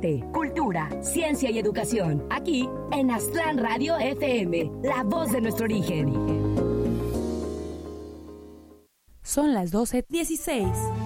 arte, cultura, ciencia y educación. Aquí en Aztlán Radio FM, la voz de nuestro origen. Son las 12:16.